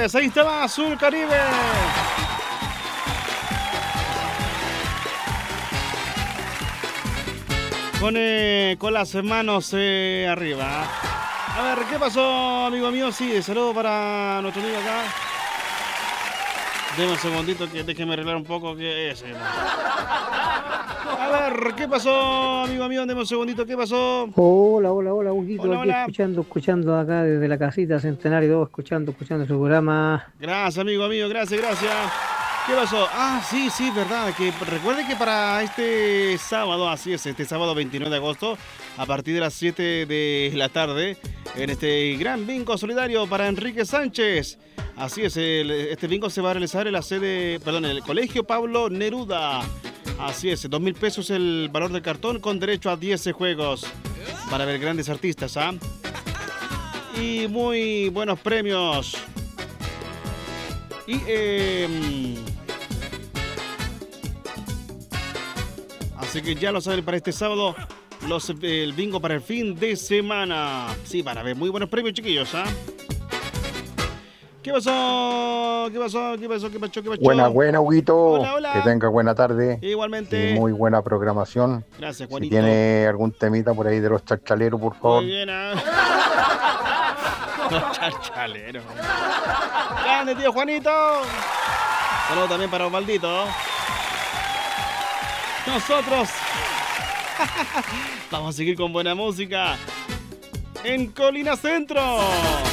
Gracias, ahí estaba Azul Caribe. Con las manos arriba. A ver, ¿qué pasó, amigo mío? Sí, saludo para nuestro amigo acá. Deme un segundito que déjeme arreglar un poco que es. A ver, ¿qué pasó, amigo mío? Deme un segundito, ¿qué pasó? Hola, hola, hola, Huguito, Hola, aquí hola. escuchando acá desde la casita Centenario 2, escuchando su programa. Gracias, amigo mío, gracias. ¿Qué pasó? Ah, sí, verdad. Que recuerde que para este sábado, así es, este sábado 29 de agosto, a partir de las 7 de la tarde, en este gran bingo solidario para Enrique Sánchez. Así es, este bingo se va a realizar en la sede, perdón, en el Colegio Pablo Neruda. Así es, 2.000 pesos el valor del cartón con derecho a 10 juegos. Para ver grandes artistas, ¿ah? Y muy buenos premios. Y así que ya lo saben para este sábado, el bingo para el fin de semana. Sí, para ver muy buenos premios, chiquillos, ¿ah? ¿Qué pasó? Buena, Huguito. Hola, Que hola. tenga buena tarde y Igualmente. muy buena programación. Gracias, Si Juanito. tiene algún temita por ahí de los chachaleros, por Muy favor. bien, ¿ah? Los charchaleros. Grande, tío Juanito. Saludos también para Osvaldito. Nosotros vamos a seguir con buena música en Colina Centro.